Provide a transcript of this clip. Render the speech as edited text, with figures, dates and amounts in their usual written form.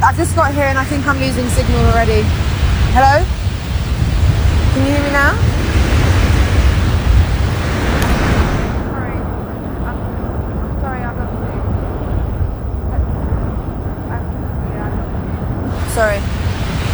I've just got here and I think I'm losing signal already. Hello? Can you hear me now? Sorry, I'm sorry, I'm not. Sorry.